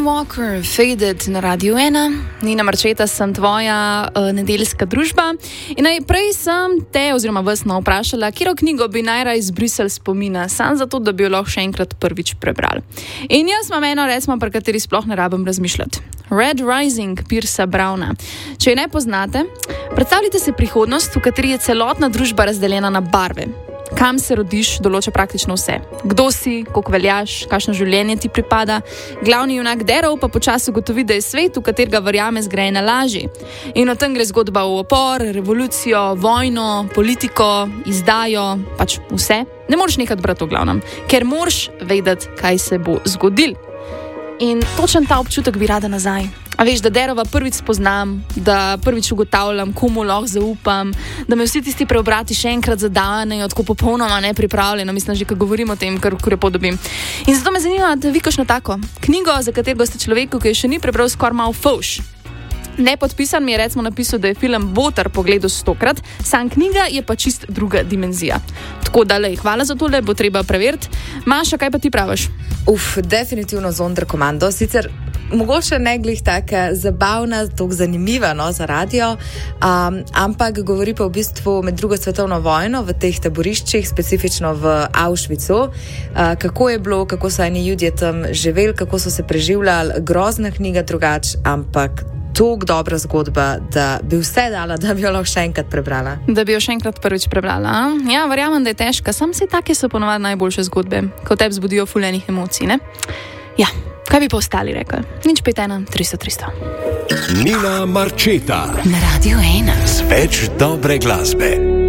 Alan Walker, Faded na Radio 1, Nina Marčeta, sem tvoja nedeljska družba. In prej sem te, oziroma vas vprašala, katero knjigo bi najraje izbrisali spomina, samo zato, da bi jo lahko še enkrat prvič prebrali. In jaz imam eno, recimo, pri kateri sploh ne rabim razmišljati. Red Rising Piercea Browna. Če jo ne poznate, predstavljajte si prihodnost, v kateri je celotna družba razdeljena na barve. Kam se rodiš, določa praktično vse. Kdo si, koliko veljaš, kakšno življenje ti pripada. Glavni junak Darrow pa počasi ugotovi, da je svet, v katerega verjame, zgrajen na laži. In o tem gre zgodba o upor, revolucijo, vojno, politiko, izdajo, pač vse. Ne moreš nekaj brati v glavnem, ker moraš vedeti, kaj se bo zgodil. In točen ta občutek bi rada nazaj. A veš, da Darrowa prvič spoznam, da prvič ugotavljam, komu lahko zaupam, da me vsi tisti preobrati še enkrat zadanejo, tako popolnoma nepripravljeno, mislim, že ko govorim o tem, kar podobim. In zato me zanima, da vi kakšno tako knjigo, za katero ste človeku, ki je še ni prebral, skoraj malo fovš. Nepodpisan mi je recimo napisal, da je film Boter pogledal 100-krat, sam knjiga je pa čist druga dimenzija. Tako da, hvala za tole, bo treba preveriti. Maša, kaj pa ti praviš? Definitivno Sonderkommando, sicer mogoče ne glih tako zabavna, tako zanimiva za radio, ampak govori pa v bistvu med drugo svetovno vojno v teh taboriščih, specifično v Auschwitzu, kako je bilo, kako so eni ljudje tam živeli, kako so se preživljali, grozna knjiga drugače, ampak toliko dobra zgodba, da bi vse dala, da bi jo lahko še enkrat prebrala. Da bi jo še enkrat prvič prebrala. Ja, verjamem, da je težka, sam si take so ponovadi najboljše zgodbe, ko tebi zbudijo fuljenih emocij, ne? Ja, kaj bi pa ostali rekli? Nič 5-1, 300. Nina Marčeta na Radio 1. Z več dobre glasbe.